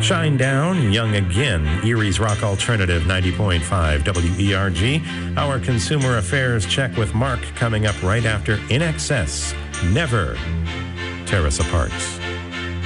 Shine Down, Young Again, Erie's Rock Alternative 90.5 WERG. Our consumer affairs check with Mark coming up right after In Excess. Never Tear Us Apart.